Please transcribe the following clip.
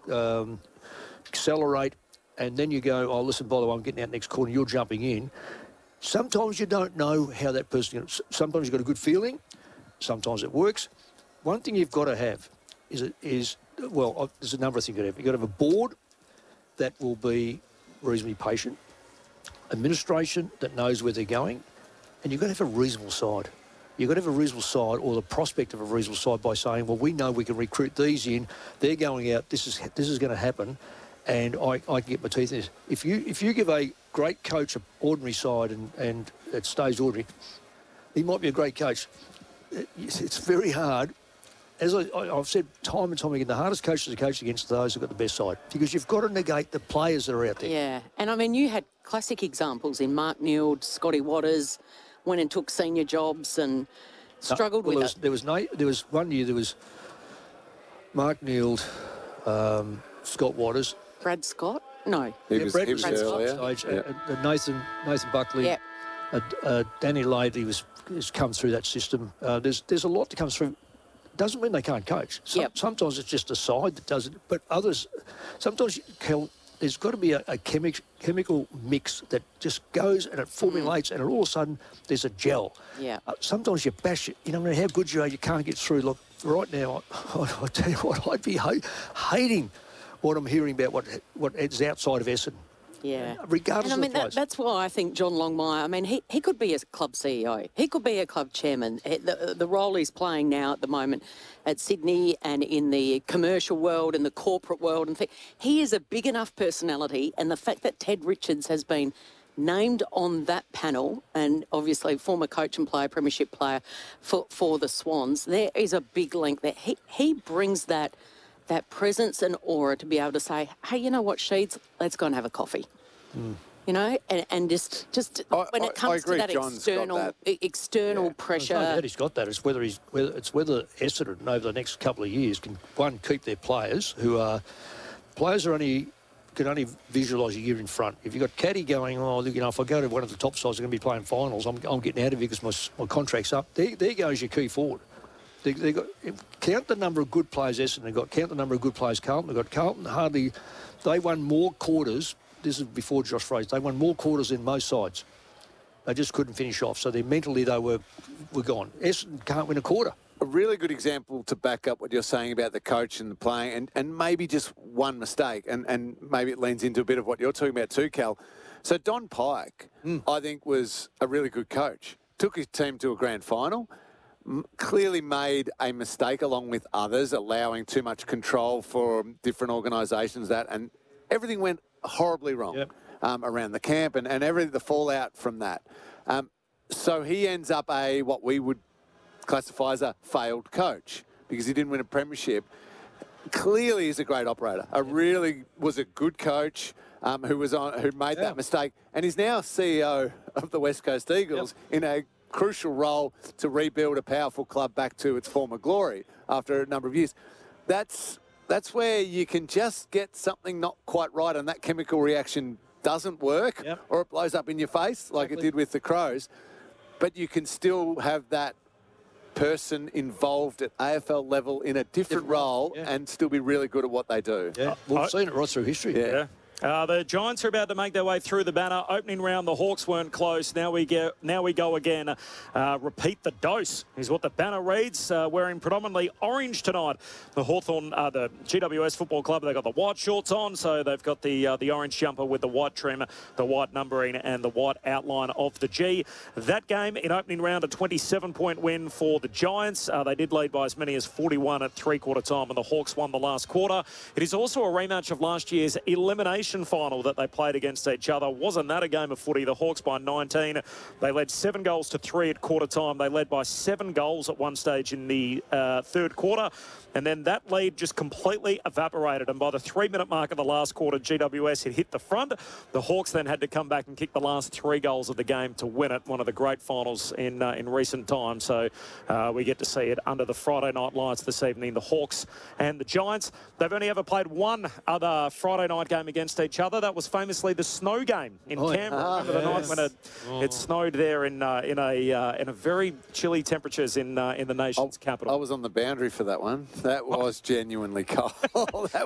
accelerate, and then you go, oh, listen, by the way, I'm getting out next corner, you're jumping in. Sometimes you don't know how that person... Sometimes you've got a good feeling. Sometimes it works. One thing you've got to have is there's a number of things you've got to have. You've got to have a board that will be reasonably patient, administration that knows where they're going, and you've got to have a reasonable side. You've got to have a reasonable side, or the prospect of a reasonable side, by saying, well, we know we can recruit these in, they're going out, this is going to happen, and I can get my teeth in this. If you give a great coach an ordinary side and it stays ordinary, he might be a great coach. It's very hard. As I've said time and time again, the hardest coaches are coached against those who've got the best side, because you've got to negate the players that are out there. Yeah, and I mean, you had classic examples in Mark Neild, Scotty Waters, went and took senior jobs and struggled with it. There was 1 year, there was Mark Neild, Scott Waters. Brad Scott? No. Brad was earlier. Nathan Buckley. Yeah. Danny Lady has come through that system. There's a lot that comes through. Doesn't mean they can't coach. Sometimes it's just a side that does it, but others, sometimes, there's got to be a chemical mix that just goes and it formulates, and all of a sudden there's a gel. Yeah. Sometimes you bash it. No matter how good you are, you can't get through. Look, right now, I tell you what, I'd be hating what I'm hearing about what is outside of Essendon. Yeah. Regardless and I mean, of the place. that's why I think John Longmire, I mean, he could be a club CEO. He could be a club chairman. The role he's playing now at the moment at Sydney and in the commercial world and the corporate world, and he is a big enough personality, and the fact that Ted Richards has been named on that panel, and obviously former coach and player, premiership player for the Swans, there is a big link there. He brings that presence and aura to be able to say, hey, you know what, Sheeds, let's go and have a coffee. You know, and just when it comes to that external pressure. It's not that he's got that. It's whether Essendon over the next couple of years can, one, keep their players who are players who can only visualise a year in front. If you've got Caddy going, oh, you know, if I go to one of the top sides, I'm going to be playing finals, I'm getting out of here because my contract's up. There goes your key forward. They got, count the number of good players Essendon got, count the number of good players Carlton got. Carlton they won more quarters. This is before Josh Fraser. They won more quarters than most sides. They just couldn't finish off. So mentally they were gone. Essendon can't win a quarter. A really good example to back up what you're saying about the coach and the playing, and maybe just one mistake, and maybe it leans into a bit of what you're talking about too, Cal. So Don Pike, I think, was a really good coach. Took his team to a grand final. Clearly made a mistake along with others, allowing too much control for different organisations, and everything went horribly wrong around the camp and the fallout from that. So he ends up what we would classify as a failed coach because he didn't win a premiership. Clearly he's a great operator. Really was a good coach who made that mistake, and he's now CEO of the West Coast Eagles in a crucial role to rebuild a powerful club back to its former glory after a number of years. That's where you can just get something not quite right and that chemical reaction doesn't work or it blows up in your face like it did with the Crows. But you can still have that person involved at AFL level in a different role and still be really good at what they do. Yeah, we've seen it right through history. Yeah. The Giants are about to make their way through the banner. Opening round, the Hawks weren't close. Now we go again. Repeat the dose is what the banner reads. Wearing predominantly orange tonight. The Hawthorn, the GWS Football Club, they've got the white shorts on, so they've got the orange jumper with the white trim, the white numbering, and the white outline of the G. That game in opening round, a 27-point win for the Giants. They did lead by as many as 41 at three-quarter time, and the Hawks won the last quarter. It is also a rematch of last year's elimination final that they played against each other. Wasn't that a game of footy? The Hawks by 19. They led 7-3 at quarter time. They led by 7 goals at one stage in the third quarter. And then that lead just completely evaporated. And by the 3-minute mark of the last quarter, GWS had hit the front. The Hawks then had to come back and kick the last 3 goals of the game to win it. One of the great finals in recent times. So we get to see it under the Friday night lights this evening. The Hawks and the Giants. They've only ever played one other Friday night game against each other. That was famously the snow game in Canberra. Remember the night when it snowed there in a very chilly temperatures in the nation's capital. I was on the boundary for that one. That was genuinely cold.